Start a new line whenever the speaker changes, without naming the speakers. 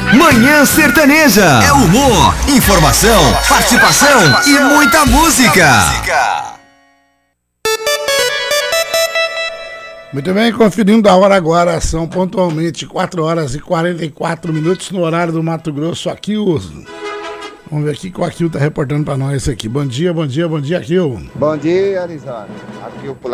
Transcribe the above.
Manhã Sertaneja. É humor, informação, participação e muita música.
Muito bem, conferindo a hora agora, são pontualmente 4 horas e 44 minutos no horário do Mato Grosso, Akil. Vamos ver aqui o que o Akil tá reportando pra nós aqui. Bom dia, Akil.
Bom dia, Arizona. Aqui o